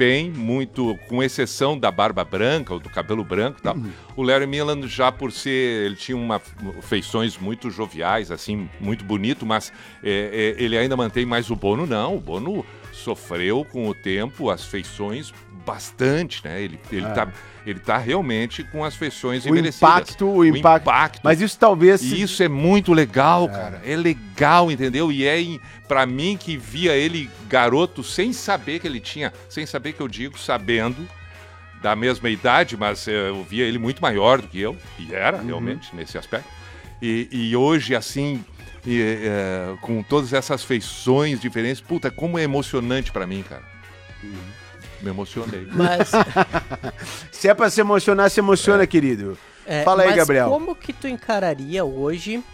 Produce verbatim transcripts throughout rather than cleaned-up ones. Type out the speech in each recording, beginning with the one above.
Pen, muito, com exceção da barba branca, ou do cabelo branco e tal. Uhum. O Larry Milland, já por ser, ele tinha uma feições muito joviais, assim, muito bonito, mas é, é, ele ainda mantém mais o Bono, não. O Bono sofreu com o tempo as feições bastante, né? Ele, ele, ah. tá, ele tá realmente com as feições o envelhecidas. Impacto, o, o impacto, impacto. Mas isso talvez... E isso é muito legal, é. cara. É legal, entendeu? E é, pra mim, que via ele garoto, sem saber que ele tinha... Sem saber que eu digo, sabendo, da mesma idade, mas eu via ele muito maior do que eu. E era, uhum. realmente, nesse aspecto. E, e hoje, assim... E, é, com todas essas feições diferentes, puta, como é emocionante pra mim, cara. Uhum. Me emocionei. Mas... Se é pra se emocionar, se emociona, é. querido. É, Fala aí, mas Gabriel. Como que tu encararia hoje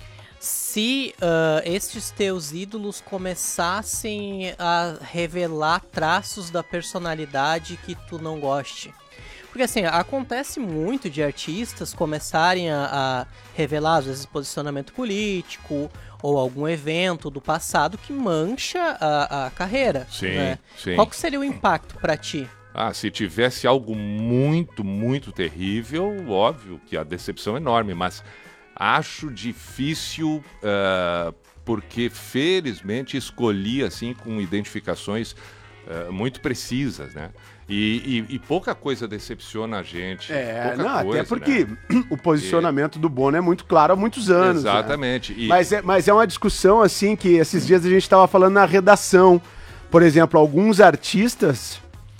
se uh, estes teus ídolos começassem a revelar traços da personalidade que tu não goste? Porque assim, acontece muito de artistas começarem a, a revelar, às vezes, posicionamento político ou algum evento do passado que mancha a, a carreira. Sim, né? sim. Qual que seria o impacto pra ti? Ah, se tivesse algo muito, muito terrível, óbvio que a decepção é enorme, mas acho difícil, uh, porque felizmente escolhi assim com identificações uh, muito precisas, né? E, e, e pouca coisa decepciona a gente. É, pouca não, coisa, até porque né? o posicionamento e... do Bono é muito claro há muitos anos. Exatamente. Né? E... Mas, é, mas é uma discussão assim que esses dias a gente estava falando na redação. Por exemplo, alguns artistas,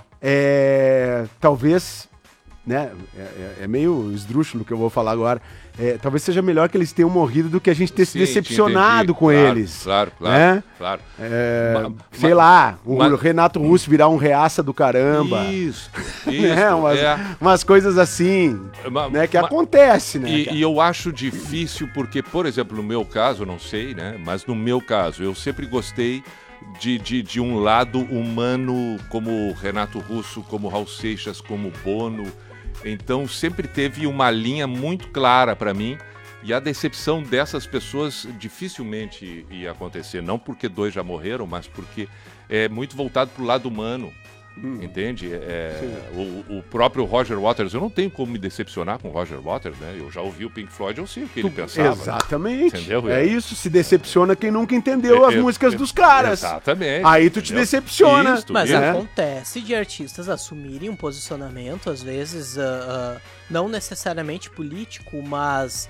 é, talvez, né, é, é meio esdrúxulo o que eu vou falar agora, é, talvez seja melhor que eles tenham morrido do que a gente ter Sim, se decepcionado com claro, eles. Claro, claro, né? claro. É, ma, sei ma, lá, o ma, Renato Russo virar um reaça do caramba. Isso, isso. né? umas, é. umas coisas assim, ma, né, que ma, acontece, né? E, e eu acho difícil porque, por exemplo, no meu caso, eu não sei, né? Mas no meu caso, eu sempre gostei De, de, de um lado humano como Renato Russo, como Raul Seixas, como Bono. Então sempre teve uma linha muito clara para mim e a decepção dessas pessoas dificilmente ia acontecer. Não porque dois já morreram, mas porque é muito voltado para o lado humano. Hum. Entende? É, o, o próprio Roger Waters, eu não tenho como me decepcionar com o Roger Waters, né? Eu já ouvi o Pink Floyd, eu sei o que ele pensava. Exatamente. Né? Entendeu? É isso, se decepciona quem nunca entendeu é, as é, músicas é, dos caras. Exatamente. Aí tu te entendeu? Decepciona. Isso, Mas isso. acontece de artistas assumirem um posicionamento, às vezes, uh, uh, não necessariamente político, mas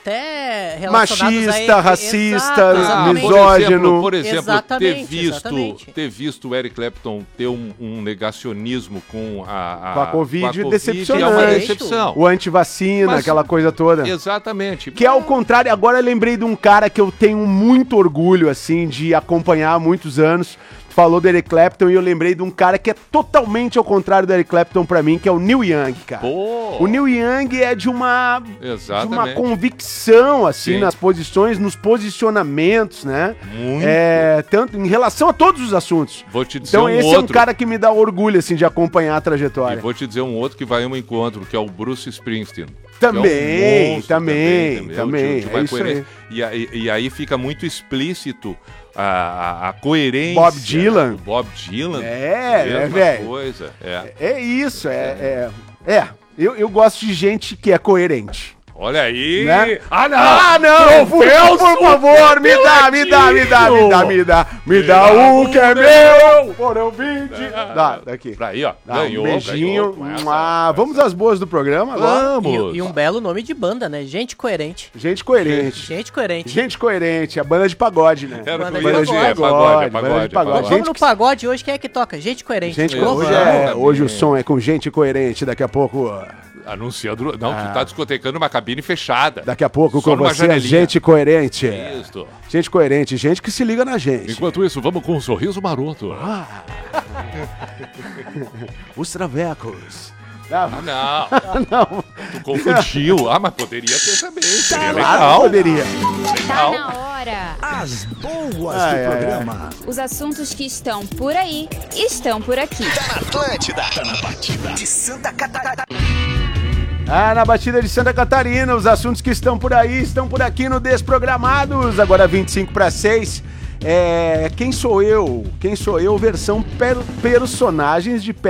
até relacionados machista, a... racista, Exato, misógino. Por exemplo, por exemplo ter, visto, exatamente. ter visto o Eric Clapton ter um, um negacionismo com a, a, com a Covid, com a COVID decepcionante. é uma decepção. O antivacina, mas, aquela coisa toda. Exatamente. Que é ao contrário, agora eu lembrei de um cara que eu tenho muito orgulho, assim, de acompanhar há muitos anos. Falou do Eric Clapton e eu lembrei de um cara que é totalmente ao contrário do Eric Clapton pra mim, que é o Neil Young, cara. Pô. O Neil Young é de uma, Exatamente. de uma convicção, assim, Sim. nas posições, nos posicionamentos, né? Muito. É, tanto em relação a todos os assuntos. Vou te dizer então um esse outro. é um cara que me dá orgulho, assim, de acompanhar a trajetória. E vou te dizer um outro que vai ao encontro, que é o Bruce Springsteen. Também, é um também, também, também, de, de é isso aí. E, aí. E aí fica muito explícito a, a, a coerência. Bob Dylan. O Bob Dylan. É, mesma é, velho. coisa. É, é isso, é... É, é. Eu, eu gosto de gente que é coerente. Olha aí! Né? Ah, não! Ah, não! Por, por favor, me dá, me dá, me dá, me dá, me dá, me dá o que é meu! Foram vinte! Dá, daqui. Pra aí, ó. Dá, Ganhou, um beijinho. ganhou. Essa, ah, essa. Vamos às boas do programa agora? Vamos! E, e um belo nome de banda, né? Gente coerente. Gente coerente. Gente coerente. Gente coerente. A banda de pagode, né? Era Banda o de que eu ia pagode. dizer, é pagode, é Banda pagode, de pagode. é Vamos Gente no que- pagode hoje, quem é que toca? Gente coerente. Gente, Eu hoje, vou, é, também. hoje o som é com gente coerente. Daqui a pouco... Anunciando. Não, Ah. tu tá discotecando uma cabine fechada. Daqui a pouco Só com numa você, janelinha. gente coerente. Isso. Gente coerente, gente que se liga na gente. Enquanto isso, vamos com um sorriso maroto. Ah. Os travecos. Ah, não. Não, Tu confundiu. Ah, mas poderia ter também. Seria claro, legal. poderia. Tá na hora. As boas Ai, do ai, programa. Os assuntos que estão por aí estão por aqui. Tá na Atlântida. Tá na batida de Santa Catarina. Ah, na batida de Santa Catarina, os assuntos que estão por aí estão por aqui no Desprogramados. Agora vinte e cinco para seis. É, quem sou eu? Quem sou eu? Versão per personagens de